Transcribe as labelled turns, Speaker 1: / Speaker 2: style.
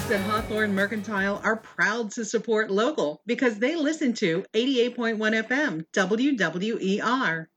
Speaker 1: folks at Hawthorne Mercantile are proud to support local because they listen to 88.1 FM WWER.